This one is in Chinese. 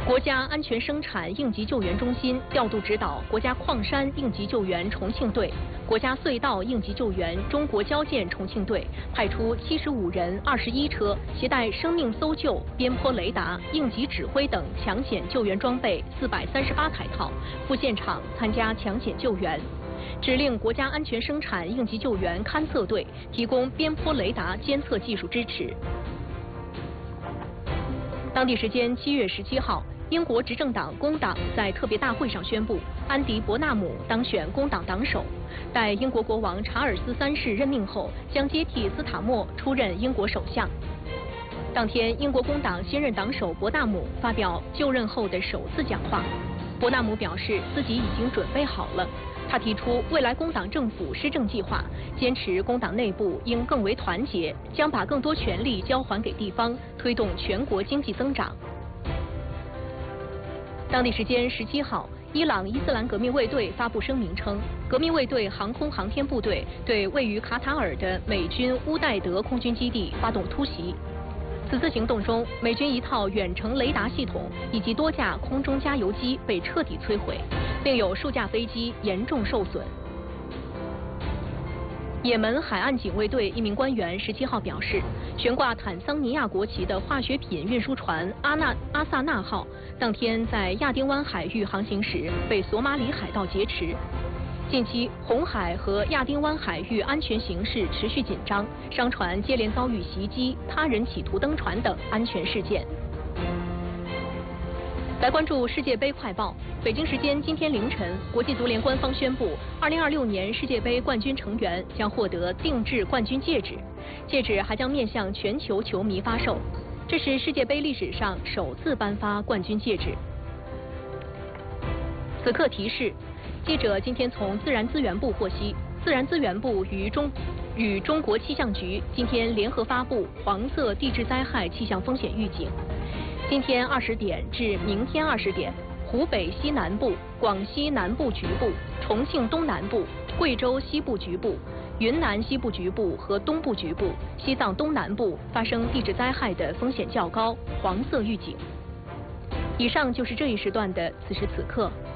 国家安全生产应急救援中心调度指导国家矿山应急救援重庆队、国家隧道应急救援中国交建重庆队，派出75人、21车，携带生命搜救、边坡雷达、应急指挥等抢险救援装备438台套，赴现场参加抢险救援。指令国家安全生产应急救援勘测队提供边坡雷达监测技术支持。当地时间7月17号。英国执政党工党在特别大会上宣布，安迪·伯纳姆当选工党党首。待英国国王查尔斯3世任命后，将接替斯塔默出任英国首相。当天，英国工党新任党首伯纳姆发表就任后的首次讲话。伯纳姆表示自己已经准备好了。他提出未来工党政府施政计划，坚持工党内部应更为团结，将把更多权力交还给地方，推动全国经济增长。当地时间17号，伊朗伊斯兰革命卫队发布声明称，革命卫队航空航天部队对位于卡塔尔的美军乌代德空军基地发动突袭。此次行动中，美军一套远程雷达系统以及多架空中加油机被彻底摧毁，另有数架飞机严重受损。也门海岸警卫队一名官员17号表示，悬挂坦桑尼亚国旗的化学品运输船阿萨纳号当天在亚丁湾海域航行时被索马里海盗劫持。近期，红海和亚丁湾海域安全形势持续紧张，商船接连遭遇袭击、他人企图登船等安全事件。来关注世界杯快报。北京时间今天凌晨，国际足联官方宣布，2026年世界杯冠军成员将获得定制冠军戒指，戒指还将面向全球球迷发售。这是世界杯历史上首次颁发冠军戒指。此刻提示：记者今天从自然资源部获悉，自然资源部与中国气象局今天联合发布黄色地质灾害气象风险预警。今天20点至明天20点，湖北西南部、广西南部局部、重庆东南部、贵州西部局部、云南西部局部和东部局部、西藏东南部发生地质灾害的风险较高，黄色预警。以上就是这一时段的此时此刻。